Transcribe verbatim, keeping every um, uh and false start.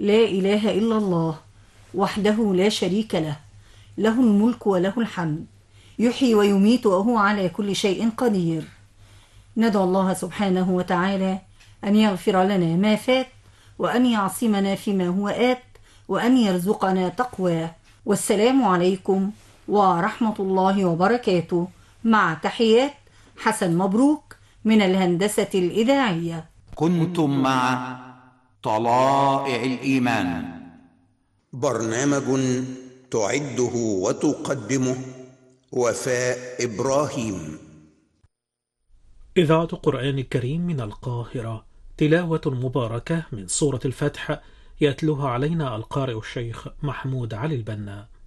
لا إله إلا الله وحده لا شريك له، له الملك وله الحمد، يحيي ويميت وهو على كل شيء قدير. ندعو الله سبحانه وتعالى أن يغفر لنا ما فات، وأن يعصمنا فيما هو آت، وأن يرزقنا تقواه. والسلام عليكم ورحمة الله وبركاته، مع تحيات حسن مبروك من الهندسة الإذاعية. كنتم مع طلائع الإيمان، برنامج تعده وتقدمه وفاء إبراهيم. إذاعة قرآن الكريم من القاهرة، تلاوة مباركة من سورة الفتح، يتلوها علينا القارئ الشيخ محمود علي البنا.